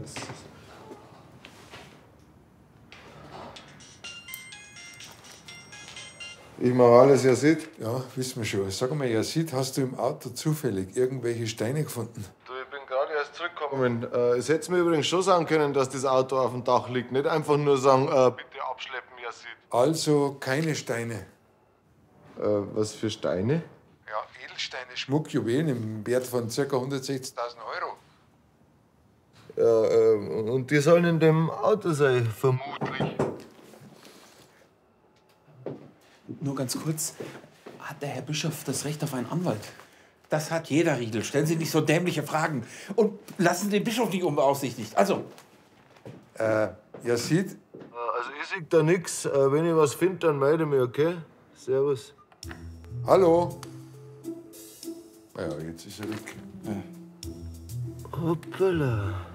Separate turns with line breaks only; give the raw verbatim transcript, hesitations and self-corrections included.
das. Ich mache alles, Yazid.
Ja, wissen wir schon. Sag mal, Yazid, hast du im Auto zufällig irgendwelche Steine gefunden?
Du, ich bin gerade erst zurückgekommen. Äh, es hätte mir übrigens schon sagen können, dass das Auto auf dem Dach liegt. Nicht einfach nur sagen, äh, bitte abschleppen, Yazid.
Also keine Steine.
Äh, was für Steine?
Ja, Edelsteine, Schmuck, Juwelen im Wert von ca. hundertsechzigtausend Euro.
Ja, äh, und die sollen in dem Auto sein, vermutlich.
Nur ganz kurz, hat der Herr Bischof das Recht auf einen Anwalt? Das hat jeder, Riedel. Stellen Sie nicht so dämliche Fragen. Und lassen Sie den Bischof nicht unbeaufsichtigt. Also.
Äh, Yazid?
Also ich sehe da nix. Äh, wenn ich was finde, dann melde mich, okay? Servus.
Hallo? Ah ja, jetzt ist er weg.
Hoppala.